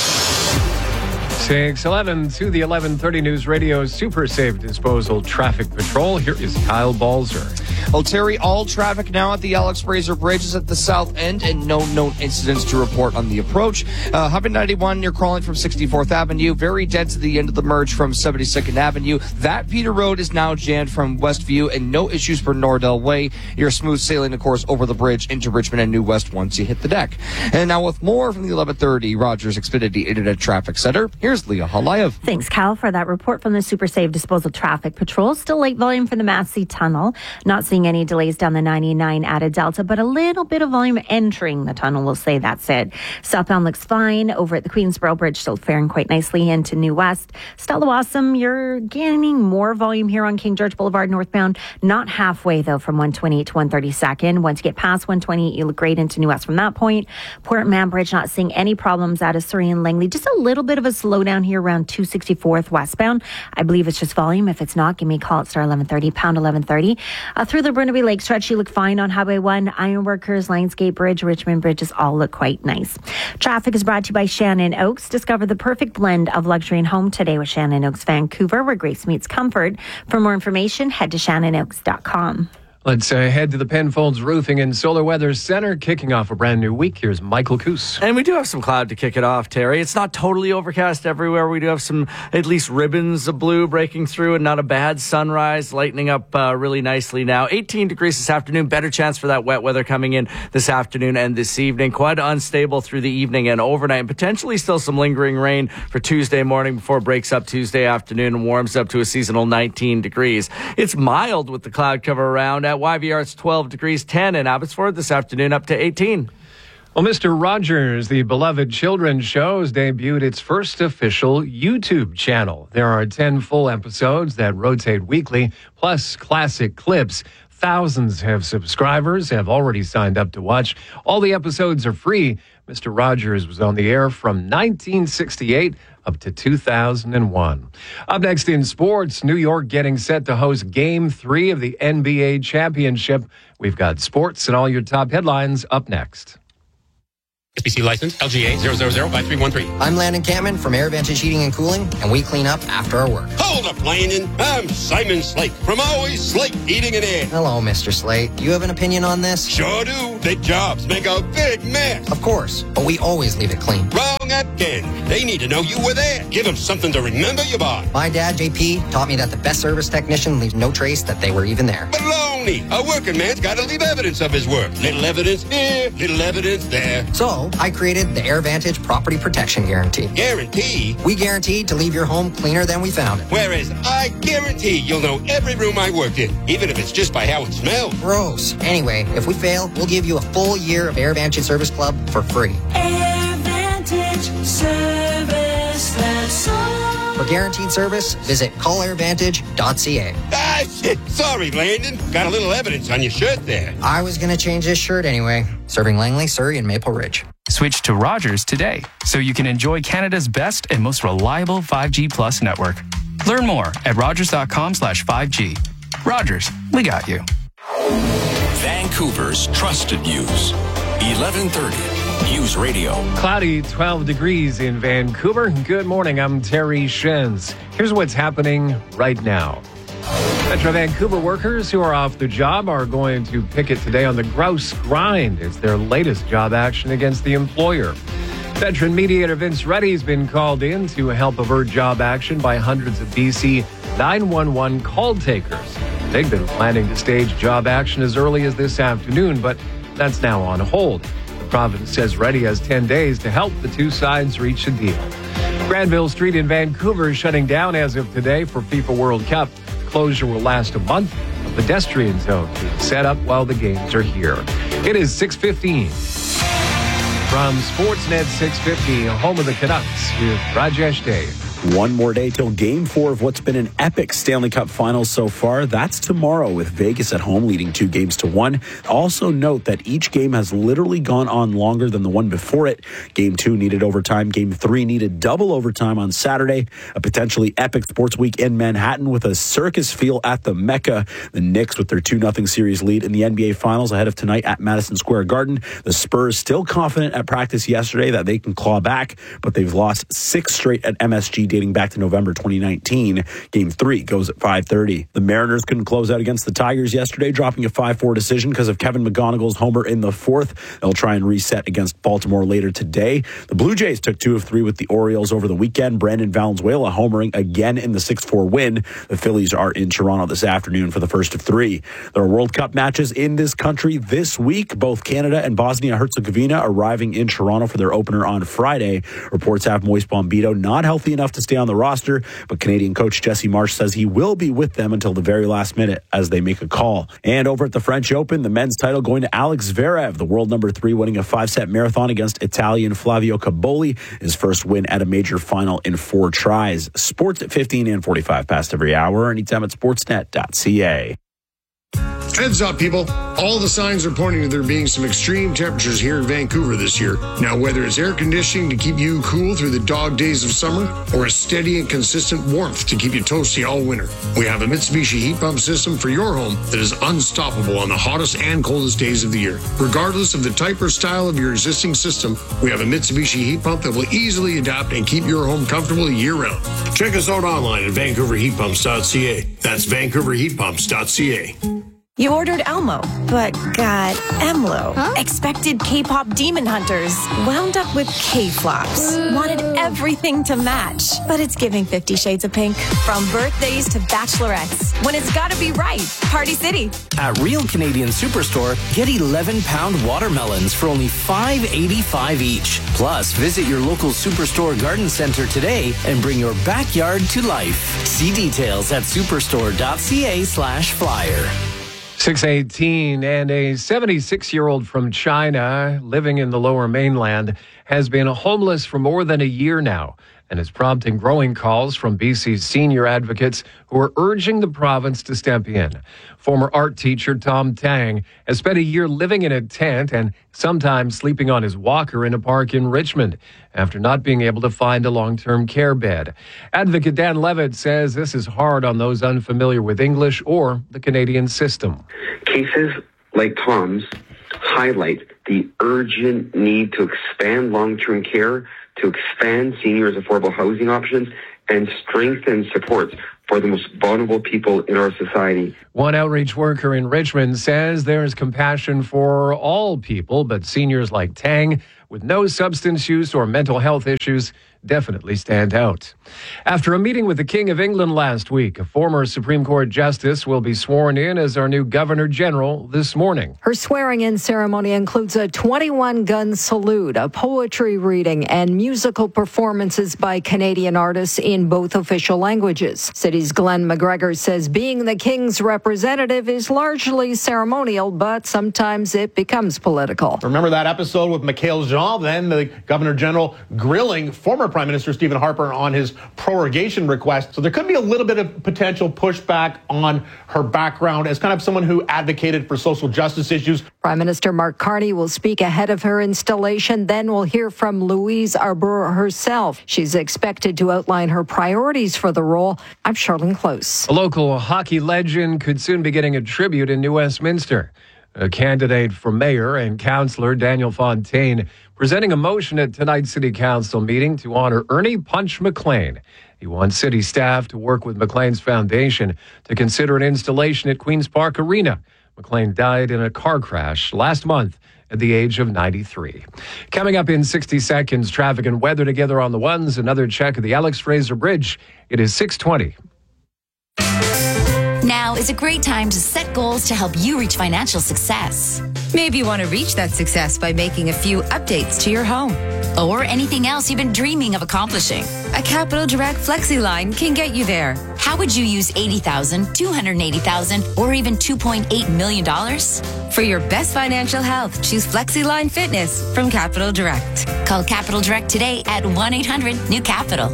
6:11 to the 11:30 News Radio Super Safe Disposal Traffic Patrol. Here is Kyle Balzer. Well, Terry, all traffic now at the Alex Fraser Bridge is at the south end and no known incidents to report on the approach. Highway 91, you're crawling from 64th Avenue. Very dead to the end of the merge from 72nd Avenue. That Peter Road is now jammed from Westview and no issues for Nordell Way. You're smooth sailing, of course, over the bridge into Richmond and New West once you hit the deck. And now with more from the 11:30 Rogers Xfinity Internet Traffic Center, here's Leah Halayev. Thanks, Kyle, for that report from the Super Safe Disposal Traffic Patrol. Still late volume for the Massey Tunnel. Not seeing seeing any delays down the 99 at a Delta, but a little bit of volume entering the tunnel. We'll say that's it. Southbound looks fine. Over at the Queensboro Bridge, still faring quite nicely into New West. Stella Wassam, you're gaining more volume here on King George Boulevard northbound. Not halfway, though, from 128 to 132nd. Once you get past 128, you look great into New West from that point. Port Mann Bridge, not seeing any problems out of Surrey and Langley. Just a little bit of a slowdown here around 264th westbound. I believe it's just volume. If it's not, give me a call at star 1130, pound 1130. Through the Burnaby Lake stretch, you look fine on Highway 1, Ironworkers, Lionsgate Bridge, Richmond Bridges all look quite nice. Traffic is brought to you by Shannon Oaks. Discover the perfect blend of luxury and home today with Shannon Oaks Vancouver, where grace meets comfort. For more information, head to shannonoaks.com. Let's head to the Penfolds Roofing and Solar Weather Center, kicking off a brand new week. Here's Michael Coos. And we do have some cloud to kick it off, Terry. It's not totally overcast everywhere. We do have some, at least ribbons of blue breaking through, and not a bad sunrise, lightening up really nicely now. 18 degrees this afternoon. Better chance for that wet weather coming in this afternoon and this evening. Quite unstable through the evening and overnight, and potentially still some lingering rain for Tuesday morning before it breaks up Tuesday afternoon and warms up to a seasonal 19 degrees. It's mild with the cloud cover around. At YVR, it's 12 degrees, 10 in Abbotsford this afternoon, up to 18. Well, Mr. Rogers, the beloved children's show, has debuted its first official YouTube channel. There are 10 full episodes that rotate weekly, plus classic clips. Thousands of subscribers have already signed up to watch. All the episodes are free. Mr. Rogers was on the air from 1968 up to 2001. Up next in sports, New York getting set to host Game 3 of the NBA Championship. We've got sports and all your top headlines up next. SBC license LGA 0005313. I'm Landon Cameron from Air Vantage Heating and Cooling, and we clean up after our work. Hold up, Landon. I'm Simon Slate from Always Slate Heating and Air. Hello, Mr. Slate. Do you have an opinion on this? Sure do. Big jobs make a big mess. Of course, but we always leave it clean. Wrong again. They need to know you were there. Give them something to remember you by. My dad, JP, taught me that the best service technician leaves no trace that they were even there. Baloney. A working man's got to leave evidence of his work. Little evidence here, little evidence there. So, I created the Air Vantage Property Protection Guarantee. Guarantee? We guaranteed to leave your home cleaner than we found it. Whereas I guarantee you'll know every room I worked in, even if it's just by how it smells. Gross. Anyway, if we fail, we'll give you a full year of Air Vantage Service Club for free. Air Vantage Service, that's all. For guaranteed service, visit callairvantage.ca. Ah, shit. Sorry, Landon. Got a little evidence on your shirt there. I was going to change this shirt anyway. Serving Langley, Surrey, and Maple Ridge. Switch to Rogers today so you can enjoy Canada's best and most reliable 5G Plus network. Learn more at rogers.com/5G. Rogers, we got you. Vancouver's trusted news. 1130. News Radio. Cloudy, 12 degrees in Vancouver. Good morning. I'm Terry Shenz. Here's what's happening right now. Metro Vancouver workers who are off the job are going to picket today on the Grouse Grind. It's their latest job action against the employer. Veteran mediator Vince Reddy has been called in to help avert job action by hundreds of BC 911 call takers. They've been planning to stage job action as early as this afternoon, but that's now on hold. The province says Reddy has 10 days to help the two sides reach a deal. Granville Street in Vancouver is shutting down as of today for FIFA World Cup. Closure will last a month. A pedestrian zone being set up while the games are here. It is 6:15. From Sportsnet 650, home of the Canucks, with Rajesh Day. One more day till Game 4 of what's been an epic Stanley Cup Finals so far. That's tomorrow with Vegas at home leading 2-1. Also note that each game has literally gone on longer than the one before it. Game 2 needed overtime. Game 3 needed double overtime on Saturday. A potentially epic sports week in Manhattan with a circus feel at the Mecca. The Knicks with their 2-0 series lead in the NBA Finals ahead of tonight at Madison Square Garden. The Spurs still confident at practice yesterday that they can claw back, but they've lost 6 straight at MSG dating back to November 2019. Game 3 goes at 5:30. The Mariners couldn't close out against the Tigers yesterday, dropping a 5-4 decision because of Kevin McGonigal's homer in the 4th. They'll try and reset against Baltimore later today. The Blue Jays took 2 of 3 with the Orioles over the weekend. Brandon Valenzuela homering again in the 6-4 win. The Phillies are in Toronto this afternoon for the first of 3. There are World Cup matches in this country this week. Both Canada and Bosnia-Herzegovina arriving in Toronto for their opener on Friday. Reports have Moise Bombito not healthy enough to to stay on the roster, but Canadian coach Jesse Marsh says he will be with them until the very last minute as they make a call. And over at the French Open, the men's title going to Alex Zverev, the world number 3, winning a 5-set marathon against Italian Flavio Caboli, his first win at a major final in 4 tries. Sports at 15 and 45 past every hour, anytime at sportsnet.ca. Heads up, people. All the signs are pointing to there being some extreme temperatures here in Vancouver this year. Now, whether it's air conditioning to keep you cool through the dog days of summer or a steady and consistent warmth to keep you toasty all winter, we have a Mitsubishi heat pump system for your home that is unstoppable on the hottest and coldest days of the year. Regardless of the type or style of your existing system, we have a Mitsubishi heat pump that will easily adapt and keep your home comfortable year-round. Check us out online at vancouverheatpumps.ca. That's vancouverheatpumps.ca. You ordered Elmo, but got Emlo. Huh? Expected K-pop demon hunters. Wound up with K-flops. Wanted everything to match, but it's giving 50 Shades of Pink. From birthdays to bachelorettes. When it's gotta be right. Party City. At Real Canadian Superstore, get 11-pound watermelons for only $5.85 each. Plus, visit your local Superstore garden center today and bring your backyard to life. See details at superstore.ca/flyer. 6:18, and a 76-year-old from China living in the Lower Mainland has been homeless for more than a year now and is prompting growing calls from BC's senior advocates who are urging the province to step in. Former art teacher Tom Tang has spent a year living in a tent and sometimes sleeping on his walker in a park in Richmond after not being able to find a long-term care bed. Advocate Dan Levitt says this is hard on those unfamiliar with English or the Canadian system. Cases like Tom's highlight the urgent need to expand long-term care, to expand seniors' affordable housing options, and strengthen supports for the most vulnerable people in our society. One outreach worker in Richmond says there is compassion for all people, but seniors like Tang with no substance use or mental health issues definitely stand out. After a meeting with the King of England last week, a former Supreme Court justice will be sworn in as our new Governor General this morning. Her swearing-in ceremony includes a 21-gun salute, a poetry reading, and musical performances by Canadian artists in both official languages. City's Glenn McGregor says being the King's representative is largely ceremonial, but sometimes it becomes political. Remember that episode with Mikhail Jean, then the Governor General grilling former Prime Minister Stephen Harper on his prorogation request. So there could be a little bit of potential pushback on her background as kind of someone who advocated for social justice issues. Prime Minister Mark Carney will speak ahead of her installation. Then we'll hear from Louise Arbour herself. She's expected to outline her priorities for the role. I'm Charlene Close. A local hockey legend could soon be getting a tribute in New Westminster. A candidate for mayor and councillor, Daniel Fontaine, presenting a motion at tonight's City Council meeting to honor Ernie Punch McLean. He wants city staff to work with McLean's foundation to consider an installation at Queen's Park Arena. McLean died in a car crash last month at the age of 93. Coming up in 60 seconds, traffic and weather together on the ones. Another check of the Alex Fraser Bridge. It is 6:20. Now is a great time to set goals to help you reach financial success. Maybe you want to reach that success by making a few updates to your home. Or anything else you've been dreaming of accomplishing. A Capital Direct FlexiLine can get you there. How would you use $80,000, $280,000, or even $2.8 million? For your best financial health, choose FlexiLine Fitness from Capital Direct. Call Capital Direct today at 1-800-NEW-CAPITAL.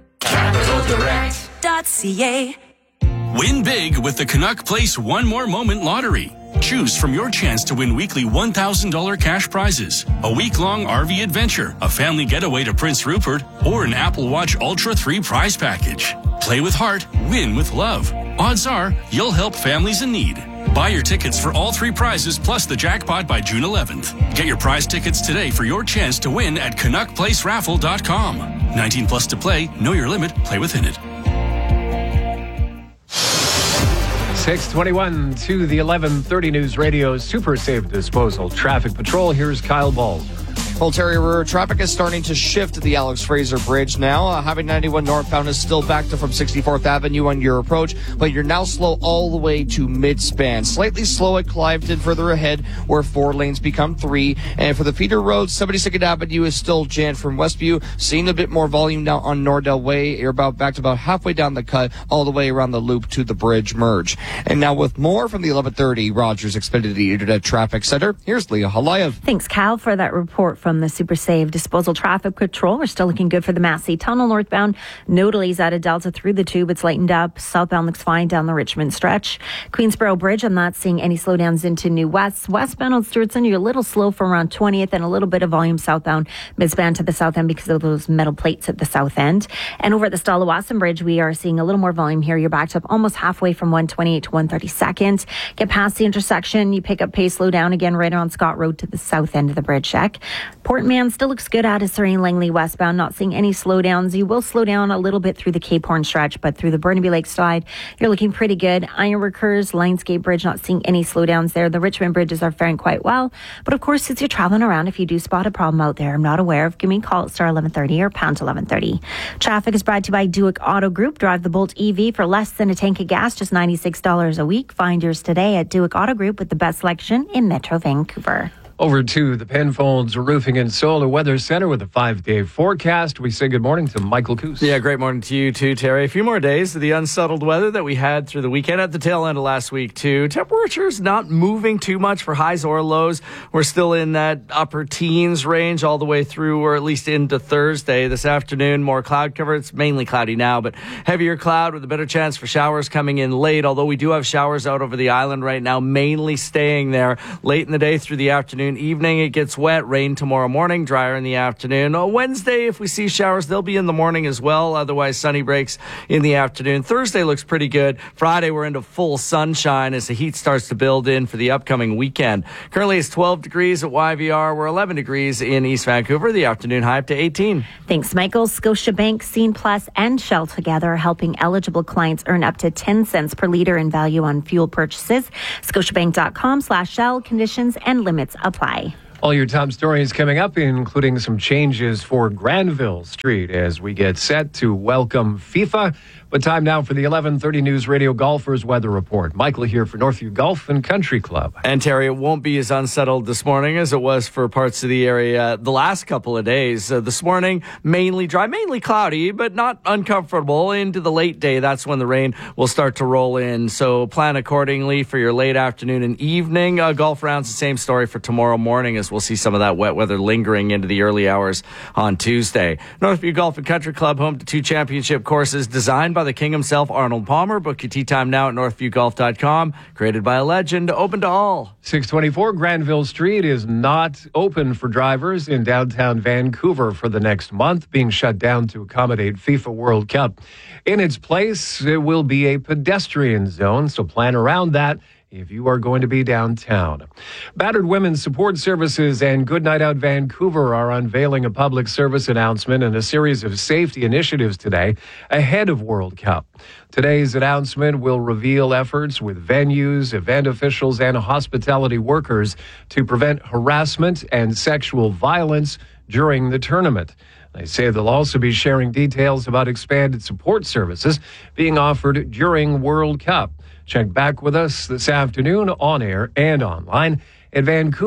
CapitalDirect.ca. Win big with the Canuck Place One More Moment Lottery. Choose from your chance to win weekly $1,000 cash prizes, a week-long RV adventure, a family getaway to Prince Rupert, or an Apple Watch Ultra 3 prize package. Play with heart, win with love. Odds are you'll help families in need. Buy your tickets for all 3 prizes plus the jackpot by June 11th. Get your prize tickets today for your chance to win at CanuckPlaceRaffle.com. 19 plus to play. Know your limit. Play within it. 6:21 to the 11:30 News Radio Super Safe Disposal Traffic Patrol. Here's Kyle Ball. Well, Terry, traffic is starting to shift to the Alex Fraser Bridge now. Highway 91 northbound is still backed up from 64th Avenue on your approach, but you're now slow all the way to mid-span. Slightly slow at Cliveden further ahead, where 4 lanes become 3. And for the feeder roads, 72nd Avenue is still jammed from Westview. Seeing a bit more volume now on Nordell Way. You're back to about halfway down the cut, all the way around the loop to the bridge merge. And now with more from the 1130 Rogers Xfinity Internet Traffic Center, here's Leah Halayev. Thanks, Cal, for that report from the Super Save Disposal Traffic Patrol. We're still looking good for the Massey Tunnel northbound. No delays out of Delta through the tube. It's lightened up. Southbound looks fine down the Richmond stretch. Queensboro Bridge, I'm not seeing any slowdowns into New West. Westbound on Stewartson, you're a little slow from around 20th and a little bit of volume southbound, midspan to the south end because of those metal plates at the south end. And over at the Stalawasan Bridge, we are seeing a little more volume here. You're backed up almost halfway from 128 to 132nd. Get past the intersection, you pick up pace, slow down again right on Scott Road to the south end of the bridge check. Portman still looks good out of Surrey Langley westbound, not seeing any slowdowns. You will slow down a little bit through the Cape Horn stretch, but through the Burnaby Lake side, you're looking pretty good. Ironworkers, Lionsgate Bridge, not seeing any slowdowns there. The Richmond bridges are faring quite well. But of course, as you're traveling around, if you do spot a problem out there I'm not aware of, give me a call at star 1130 or pound 1130. Traffic is brought to you by Duick Auto Group. Drive the Bolt EV for less than a tank of gas, just $96 a week. Find yours today at Duick Auto Group with the best selection in Metro Vancouver. Over to the Penfolds Roofing and Solar Weather Center with a 5-day forecast. We say good morning to Michael Coos. Yeah, great morning to you too, Terry. A few more days of the unsettled weather that we had through the weekend at the tail end of last week too. Temperatures not moving too much for highs or lows. We're still in that upper teens range all the way through, or at least into Thursday. This afternoon, more cloud cover. It's mainly cloudy now, but heavier cloud with a better chance for showers coming in late, although we do have showers out over the island right now, mainly staying there late in the day through the afternoon. Evening, it gets wet. Rain tomorrow morning, drier in the afternoon. Wednesday, if we see showers, they'll be in the morning as well. Otherwise, sunny breaks in the afternoon. Thursday looks pretty good. Friday, we're into full sunshine as the heat starts to build in for the upcoming weekend. Currently, it's 12 degrees at YVR. We're 11 degrees in East Vancouver. The afternoon high up to 18. Thanks, Michael. Scotiabank, Scene Plus, and Shell together helping eligible clients earn up to 10 cents per liter in value on fuel purchases. Scotiabank.com/Shell. Conditions and limits apply. All your top stories coming up, including some changes for Granville Street as we get set to welcome FIFA. But time now for the 1130 News Radio Golfers Weather Report. Michael here for Northview Golf and Country Club. And Terry, it won't be as unsettled this morning as it was for parts of the area the last couple of days. This morning, mainly dry, mainly cloudy, but not uncomfortable. Into the late day, that's when the rain will start to roll in. So plan accordingly for your late afternoon and evening. Golf rounds, the same story for tomorrow morning as we'll see some of that wet weather lingering into the early hours on Tuesday. Northview Golf and Country Club, home to 2 championship courses designed by the king himself, Arnold Palmer. Book your tee time now at northviewgolf.com. Created by a legend, open to all. 624 Granville Street is not open for drivers in downtown Vancouver for the next month, being shut down to accommodate FIFA World Cup. In its place, it will be a pedestrian zone, so plan around that if you are going to be downtown. Battered Women's Support Services and Good Night Out Vancouver are unveiling a public service announcement and a series of safety initiatives today ahead of World Cup. Today's announcement will reveal efforts with venues, event officials, and hospitality workers to prevent harassment and sexual violence during the tournament. They say they'll also be sharing details about expanded support services being offered during World Cup. Check back with us this afternoon on air and online at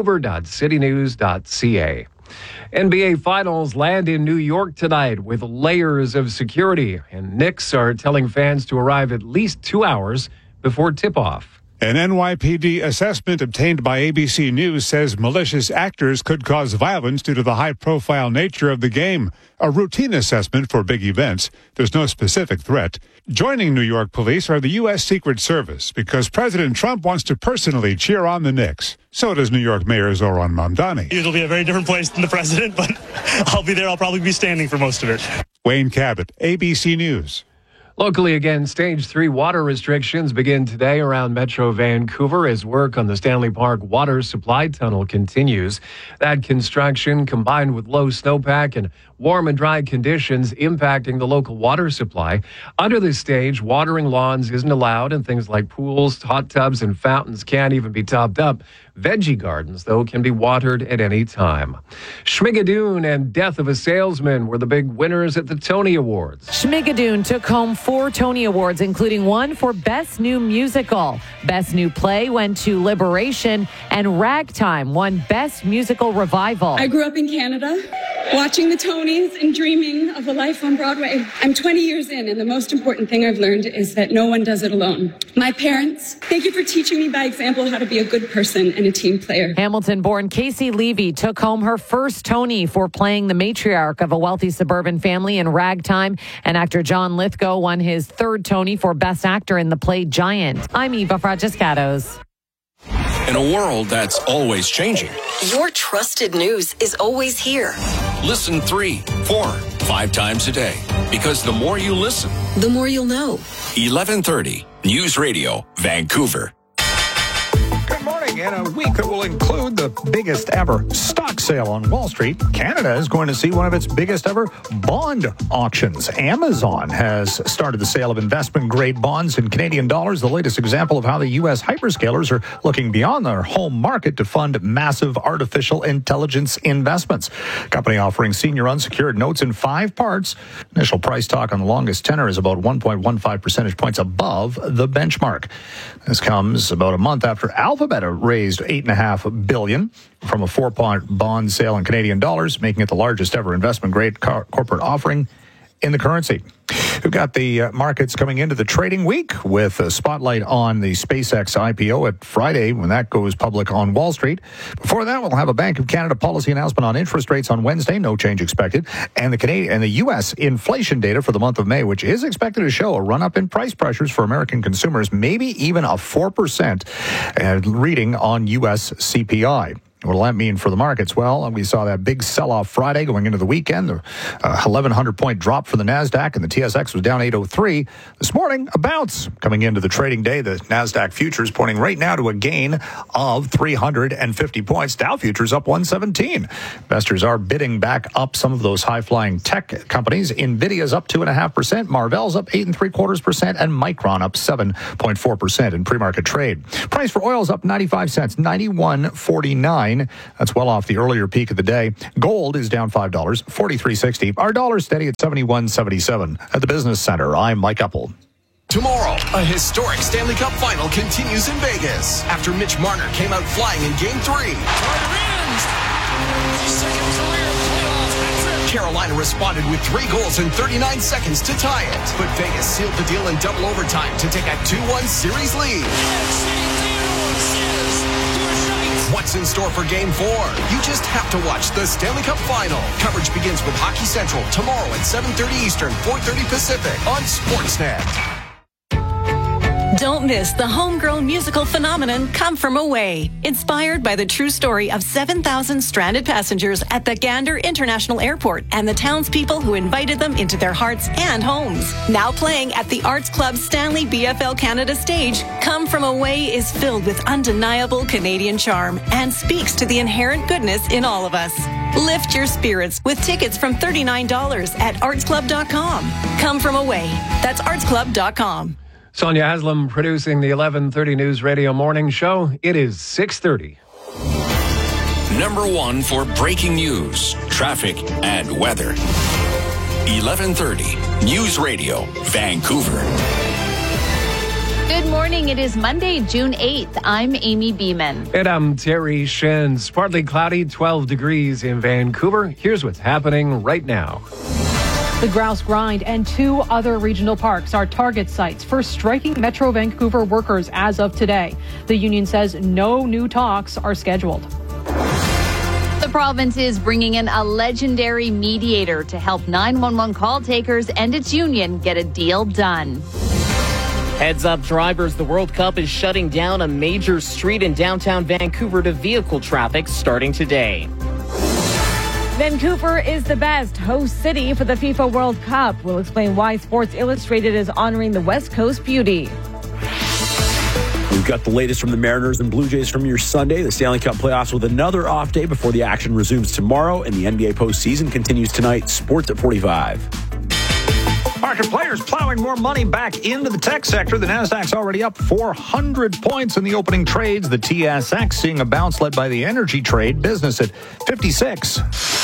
vancouver.citynews.ca. NBA Finals land in New York tonight with layers of security, and Knicks are telling fans to arrive at least 2 hours before tip-off. An NYPD assessment obtained by ABC News says malicious actors could cause violence due to the high-profile nature of the game. A routine assessment for big events. There's no specific threat. Joining New York police are the U.S. Secret Service because President Trump wants to personally cheer on the Knicks. So does New York Mayor Zoran Mamdani. It'll be a very different place than the president, but I'll be there. I'll probably be standing for most of it. Wayne Cabot, ABC News. Locally again, Stage 3 water restrictions begin today around Metro Vancouver as work on the Stanley Park Water Supply Tunnel continues. That construction, combined with low snowpack and Warm and dry conditions impacting the local water supply. Under this stage, watering lawns isn't allowed, and things like pools, hot tubs, and fountains can't even be topped up. Veggie gardens, though, can be watered at any time. Schmigadoon and Death of a Salesman were the big winners at the Tony Awards. Schmigadoon took home 4 Tony Awards, including one for Best New Musical. Best New Play went to Liberation, and Ragtime won Best Musical Revival. I grew up in Canada, watching the Tonys and dreaming of a life on Broadway. I'm 20 years in, and the most important thing I've learned is that no one does it alone. My parents, thank you for teaching me by example how to be a good person and a team player. Hamilton-born Casey Levy took home her first Tony for playing the matriarch of a wealthy suburban family in Ragtime, and actor John Lithgow won his 3rd Tony for Best Actor in the play Giant. I'm Eva Francescatos. In a world that's always changing, Your trusted news is always here. listen 3, 4, 5 times a day. Because the more you listen, The more you'll know. 1130 News Radio, Vancouver. Good morning. In a week that will include the biggest ever stock sale on Wall Street, Canada is going to see one of its biggest ever bond auctions. Amazon has started the sale of investment-grade bonds in Canadian dollars, the latest example of how the U.S. hyperscalers are looking beyond their home market to fund massive artificial intelligence investments. Company offering senior unsecured notes in 5 parts. Initial price talk on the longest tenor is about 1.15 percentage points above the benchmark. This comes about a month after Alphabet raised $8.5 billion from a 4-part bond sale in Canadian dollars, making it the largest ever investment-grade corporate offering in the currency. We've got the markets coming into the trading week with a spotlight on the SpaceX IPO at Friday when that goes public on Wall Street. Before that, we'll have a Bank of Canada policy announcement on interest rates on Wednesday, no change expected, and the U.S. inflation data for the month of May, which is expected to show a run-up in price pressures for American consumers, maybe even a 4% reading on U.S. CPI. What will that mean for the markets? Well, we saw that big sell-off Friday going into the weekend, the 1,100-point drop for the NASDAQ, and the TSX was down 803. This morning, a bounce coming into the trading day. The NASDAQ futures pointing right now to a gain of 350 points. Dow futures up 117. Investors are bidding back up some of those high-flying tech companies. NVIDIA's up 2.5%, Marvell's up 8.75%, and Micron up 7.4% in pre-market trade. Price for oil's up 95 cents, 91.49. That's well off the earlier peak of the day. Gold is down $5, $43.60. Our dollar steady at 71.77. At the Business Center, I'm Mike Uppel. Tomorrow, a historic Stanley Cup final continues in Vegas after Mitch Marner came out flying in Game 3. Carolina responded with 3 goals in 39 seconds to tie it, but Vegas sealed the deal in double overtime to take a 2-1 series lead. What's in store for Game 4? You just have to watch the Stanley Cup Final. Coverage begins with Hockey Central tomorrow at 7:30 Eastern, 4:30 Pacific on Sportsnet. Don't miss the homegrown musical phenomenon Come From Away, inspired by the true story of 7,000 stranded passengers at the Gander International Airport and the townspeople who invited them into their hearts and homes. Now playing at the Arts Club Stanley BFL Canada stage, Come From Away is filled with undeniable Canadian charm and speaks to the inherent goodness in all of us. Lift your spirits with tickets from $39 at artsclub.com. Come From Away. That's artsclub.com. Sonia Haslam producing the 1130 News Radio Morning Show. It is 6:30. Number 1 for breaking news, traffic, and weather. 1130 News Radio, Vancouver. Good morning. It is Monday, June 8th. I'm Amy Beeman. And I'm Terry Shins. Partly cloudy, 12 degrees in Vancouver. Here's what's happening right now. The Grouse Grind and 2 other regional parks are target sites for striking Metro Vancouver workers as of today. The union says no new talks are scheduled. The province is bringing in a legendary mediator to help 911 call takers and its union get a deal done. Heads up, drivers, the World Cup is shutting down a major street in downtown Vancouver to vehicle traffic starting today. Vancouver is the best host city for the FIFA World Cup. We'll explain why Sports Illustrated is honoring the West Coast beauty. We've got the latest from the Mariners and Blue Jays from your Sunday. The Stanley Cup playoffs with another off day before the action resumes tomorrow, and the NBA postseason continues tonight. Sports at 45. Market players plowing more money back into the tech sector. The Nasdaq's already up 400 points in the opening trades. The TSX seeing a bounce led by the energy trade. Business at 56.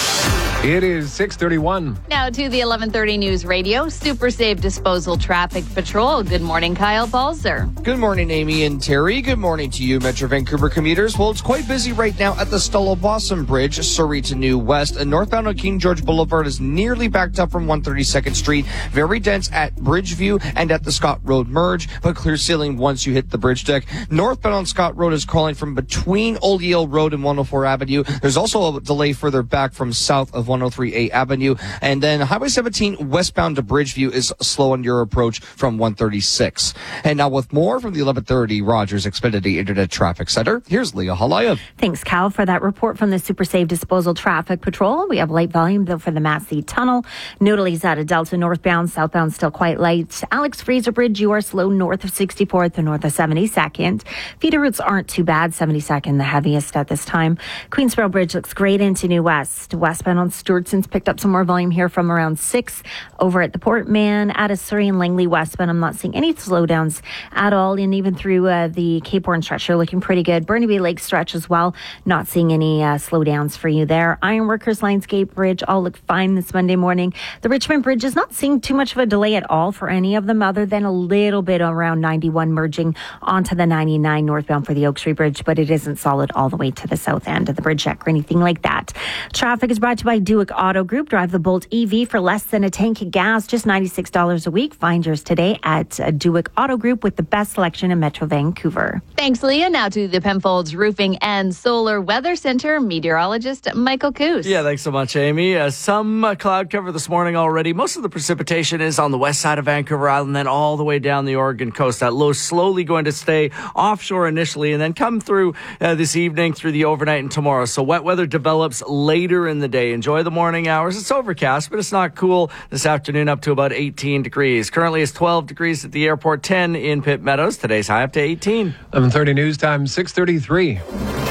It is 6:31. Now to the 11:30 News Radio Super Safe Disposal Traffic Patrol. Good morning, Kyle Balzer. Good morning, Amy and Terry. Good morning to you, Metro Vancouver commuters. Well, it's quite busy right now at the Stella Blossom Bridge, Surrey to New West. And northbound on King George Boulevard is nearly backed up from 132nd Street. Very dense at Bridgeview and at the Scott Road merge, but clear sailing once you hit the bridge deck. Northbound on Scott Road is crawling from between Old Yale Road and 104 Avenue. There's also a delay further back from south of 103A Avenue. And then Highway 17 westbound to Bridgeview is slow on your approach from 136. And now with more from the 1130 Rogers Xfinity Internet Traffic Center, here's Leah Halayev. Thanks, Cal, for that report from the Super Safe Disposal Traffic Patrol. We have light volume, though, for the Massey Tunnel. Noodles out of Delta northbound, southbound still quite light. Alex Fraser Bridge, you are slow north of 64th and north of 72nd. Feeder routes aren't too bad, 72nd the heaviest at this time. Queensboro Bridge looks great into New West. Westbound on Stewartson's picked up some more volume here from around 6 over at the Portman, out of Surrey and Langley westbound. I'm not seeing any slowdowns at all, and even through the Cape Horn stretch, you're looking pretty good. Burnaby Lake stretch as well, not seeing any slowdowns for you there. Ironworkers Lionsgate Bridge all look fine this Monday morning. The Richmond Bridge is not seeing too much of a delay at all for any of them, other than a little bit around 91 merging onto the 99 northbound for the Oak Street Bridge, but it isn't solid all the way to the south end of the bridge deck or anything like that. Traffic is brought to you by Duick Auto Group. Drive the Bolt EV for less than a tank of gas, just $96 a week. Find yours today at Duick Auto Group with the best selection in Metro Vancouver. Thanks, Leah. Now to the Penfolds Roofing and Solar Weather Center meteorologist Michael Coos. Yeah, thanks so much, Amy. Some cloud cover this morning already. Most of the precipitation is on the west side of Vancouver Island, then all the way down the Oregon coast. That low slowly going to stay offshore initially and then come through this evening through the overnight and tomorrow. So wet weather develops later in the day. Enjoy the morning hours. It's overcast, but it's not cool this afternoon, up to about 18 degrees. Currently it's 12 degrees at the airport, 10 in Pitt Meadows. Today's high up to 18. 11:30 news time, 6:33.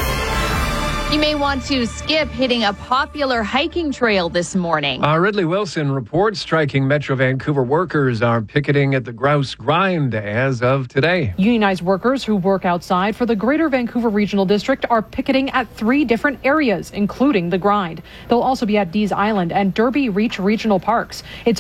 You may want to skip hitting a popular hiking trail this morning. Ridley Wilson reports striking Metro Vancouver workers are picketing at the Grouse Grind as of today. Unionized workers who work outside for the Greater Vancouver Regional District are picketing at 3 different areas, including the Grind. They'll also be at Dees Island and Derby Reach Regional Parks. It's